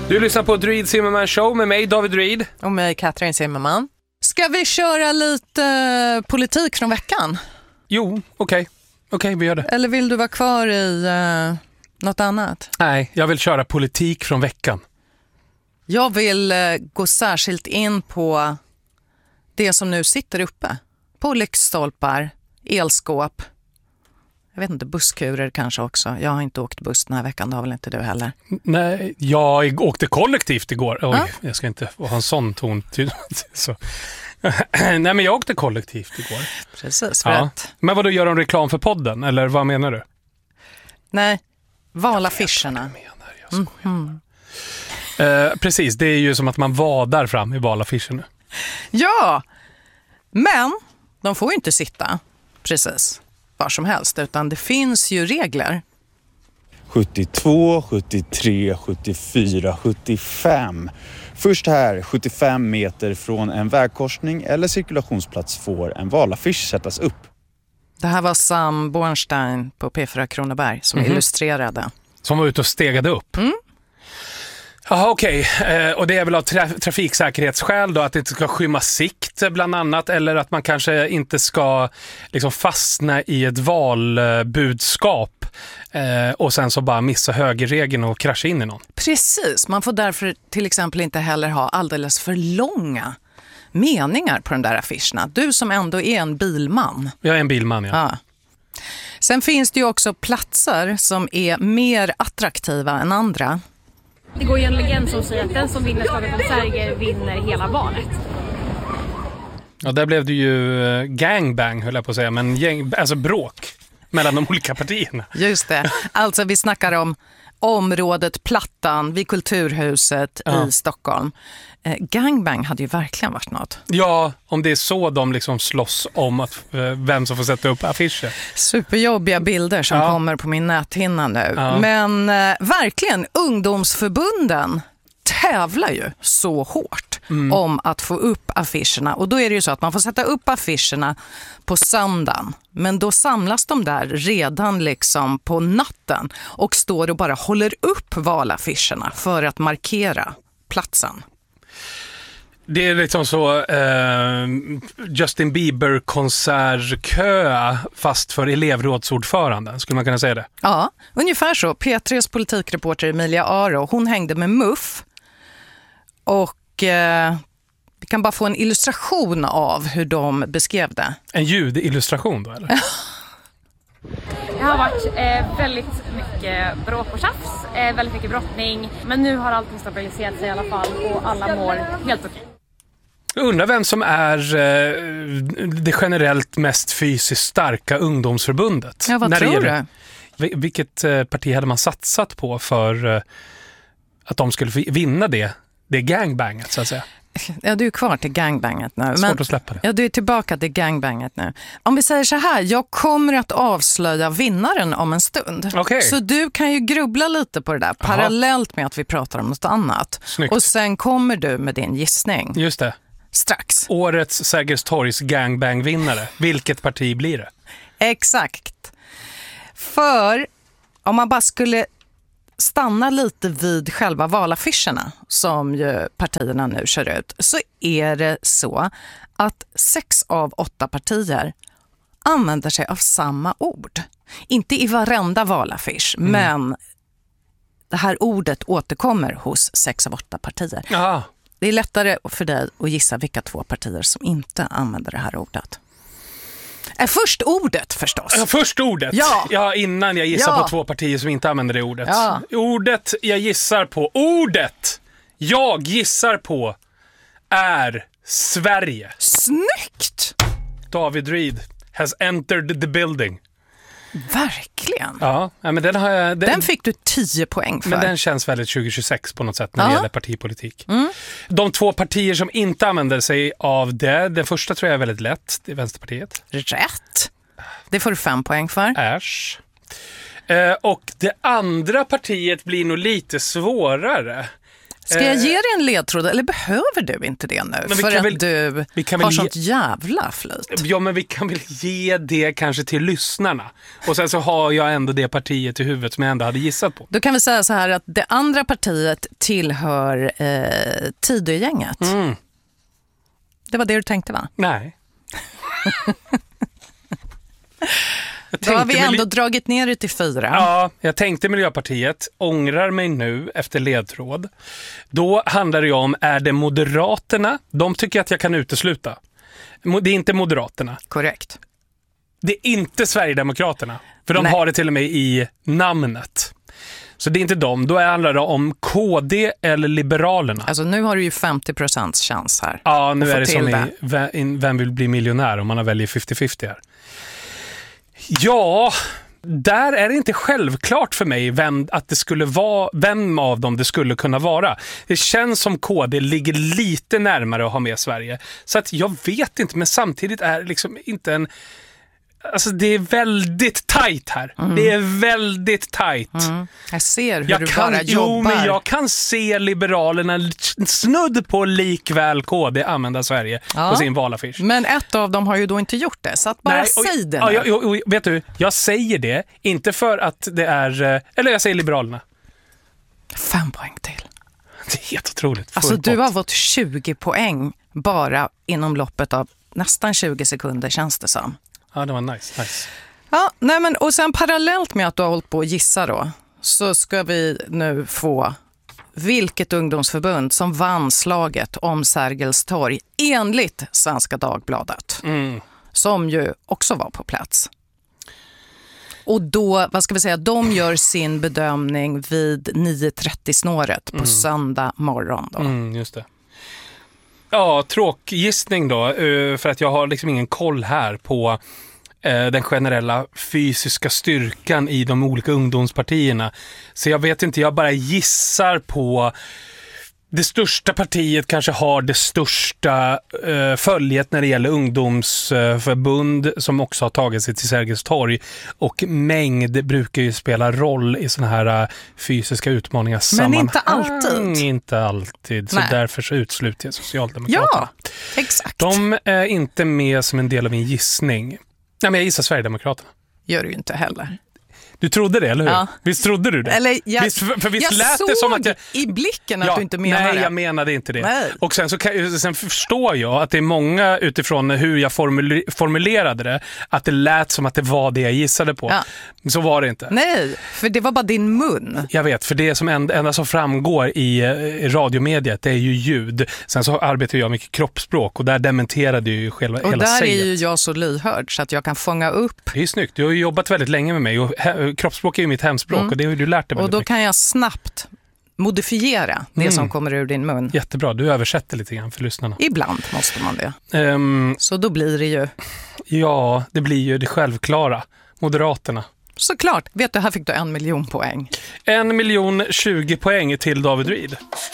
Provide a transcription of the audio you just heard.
Du lyssnar på Druid Zimmerman Show med mig, David Druid. Och mig, Katrin Zimmerman. Ska vi köra lite politik från veckan? Jo, okej, vi gör det. Eller vill du vara kvar i något annat? Nej, jag vill köra politik från veckan. Jag vill gå särskilt in på det som nu sitter uppe. På lyktstolpar, elskåp. Jag vet inte, busskurer kanske också. Jag har inte åkt buss den här veckan, det har väl inte du heller? Nej, jag åkte kollektivt igår. Oj, jag ska inte ha en sån ton. Så. Nej, men jag åkte kollektivt igår. Precis, för att... Men vad då, gör de reklam för podden? Eller vad menar du? Nej, valaffischerna. Jag skojar. Precis, det är ju som att man vadar fram i valaffischerna. Ja, men de får ju inte sitta precis var som helst, utan det finns ju regler. 72, 73, 74, 75. Först här, 75 meter från en vägkorsning eller cirkulationsplats får en valaffisch sättas upp. Det här var Sam Bornstein på P4 Kronoberg som illustrerade. Som var ute och stegade upp? Jaha, okej. Och det är väl av trafiksäkerhetsskäl då, att det inte ska skymma sikt bland annat, eller att man kanske inte ska liksom fastna i ett valbudskap och sen så bara missa högerregeln och krascha in i någon. Precis, man får därför till exempel inte heller ha alldeles för långa meningar på de där affischerna. Du som ändå är en bilman. Jag är en bilman, ja. Sen finns det ju också platser som är mer attraktiva än andra. Det går ju en legend som säger att den som vinner slaget om Sverige vinner hela valet. Ja, där blev det ju gangbang, höll jag på att säga, men alltså bråk mellan de olika partierna. Just det. Alltså vi snackar om området Plattan vid Kulturhuset i Stockholm. Gangbang hade ju verkligen varit något. Ja, om det är så de liksom slåss om att vem som får sätta upp affischer. Superjobbiga bilder som kommer på min näthinna nu. Ja. Men verkligen, ungdomsförbunden tävlar ju så hårt om att få upp affischerna. Och då är det ju så att man får sätta upp affischerna på söndagen. Men då samlas de där redan liksom på natten och står och bara håller upp valaffischerna för att markera platsen. Det är liksom så Justin Bieber-konsertkö fast för elevrådsordföranden, skulle man kunna säga det? Ja, ungefär så. P3s politikreporter Emilia Aro, hon hängde med MUF och vi kan bara få en illustration av hur de beskrev det. En ljudillustration då, eller? Det har varit väldigt mycket bråk och tjafs, väldigt mycket brottning. Men nu har allting stabiliserat sig i alla fall och alla mår helt okej. Jag undrar vem som är det generellt mest fysiskt starka ungdomsförbundet. Ja, vad tror du? Vilket parti hade man satsat på för att de skulle vinna det gangbanget, så att säga? Ja, du är kvar till gangbanget nu. Svårt att släppa det. Ja, du är tillbaka till gangbanget nu. Om vi säger så här, jag kommer att avslöja vinnaren om en stund. Okay. Så du kan ju grubbla lite på det där, parallellt med att vi pratar om något annat. Snyggt. Och sen kommer du med din gissning. Just det. Strax. Årets Sergels torgs gangbang-vinnare. Vilket parti blir det? Exakt. För om man bara skulle stanna lite vid själva valaffischerna som ju partierna nu kör ut, så är det så att 6 av 8 partier använder sig av samma ord. Inte i varenda valaffisch, men det här ordet återkommer hos 6 av 8 partier. Aha. Det är lättare för dig att gissa vilka 2 partier som inte använder det här ordet. Först ordet förstås. Ja, först ordet. Ja, innan jag gissar på 2 partier som inte använder det ordet. Ja. Ordet jag gissar på är Sverige. Snyggt! David Reed has entered the building. Verkligen. Ja, men den fick du 10 poäng för. Men den känns väldigt 2026 på något sätt när det gäller partipolitik. De 2 partier som inte använder sig av det, den första tror jag är väldigt lätt, det är Vänsterpartiet. Rätt. Det får du 5 poäng för. Äsch. Och det andra partiet blir nog lite svårare. Ska jag ge dig en ledtråd eller behöver du inte det nu? För att du har sånt jävla flyt. Ja, men vi kan väl ge det kanske till lyssnarna. Och sen så har jag ändå det partiet i huvudet som jag ändå hade gissat på. Då kan vi säga så här att det andra partiet tillhör Tidögänget. Det var det du tänkte, va? Nej. Då har vi ändå dragit ner det till 4. Ja, jag tänkte Miljöpartiet, ångrar mig nu efter ledtråd. Då handlar det om, är det Moderaterna? De tycker att jag kan utesluta. Det är inte Moderaterna. Korrekt. Det är inte Sverigedemokraterna. För de har det till och med i namnet. Så det är inte dem. Då handlar det om KD eller Liberalerna. Alltså nu har du ju 50% chans här. Ja, nu är det som i Vem vill bli miljonär om man väljer 50-50 här. Ja, där är det inte självklart för mig vem av dem det skulle kunna vara. Det känns som KD ligger lite närmare att ha med Sverige. Så att jag vet inte, men samtidigt är det liksom inte en... Alltså det är väldigt tajt här. Det är väldigt tajt. Jag ser hur du bara jobbar. Men jag kan se Liberalerna snudd på likväl KD använda Sverige på sin valaffisch. Men ett av dem har ju då inte gjort det. Så att bara säg det nu. Vet du, jag säger det inte för att det är... Eller jag säger Liberalerna. 5 poäng till. Det är helt otroligt. Alltså du har fått 20 poäng bara inom loppet av nästan 20 sekunder, känns det som. Ja, det var nice. Ja, nej men, och sen parallellt med att du har hållit på att gissa då, så ska vi nu få vilket ungdomsförbund som vann slaget om Sergels torg enligt Svenska Dagbladet. Som ju också var på plats. Och då, vad ska vi säga, de gör sin bedömning vid 9:30 snåret på söndag morgon då. Just det. Ja, tråkgissning då, för att jag har liksom ingen koll här på den generella fysiska styrkan i de olika ungdomspartierna. Så jag vet inte, jag bara gissar på det största partiet kanske har det största följet när det gäller ungdomsförbund som också har tagit sig till Sergels torg. Och mängd brukar ju spela roll i såna här fysiska utmaningar. Men inte alltid. Inte alltid, så därför så utesluter jag Socialdemokraterna. Ja, exakt. De är inte med som en del av min gissning. Nej, men jag gissar Sverigedemokraterna. Gör du ju inte heller. Du trodde det, eller hur? Ja. Visst trodde du det? Eller jag lät såg det som att i blicken att du inte menade det. Nej, jag menade inte det. Nej. Och sen förstår jag att det är många utifrån hur jag formulerade det, att det lät som att det var det jag gissade på. Ja. Så var det inte. Nej, för det var bara din mun. Jag vet, för det som enda som framgår i radiomediet, det är ju ljud. Sen så arbetar jag mycket kroppsspråk och där dementerade ju hela säget. Och där är ju jag så lyhörd så att jag kan fånga upp. Det är snyggt. Du har ju jobbat väldigt länge med mig och kroppsspråk är ju mitt hemspråk och det har du lärt dig. Och då kan jag snabbt modifiera det som kommer ur din mun. Jättebra, du översätter lite grann för lyssnarna. Ibland måste man det. Så då blir det ju... Ja, det blir ju det självklara. Moderaterna. Såklart. Vet du, här fick du 1 miljon poäng. 1 miljon 20 poäng till David Reed.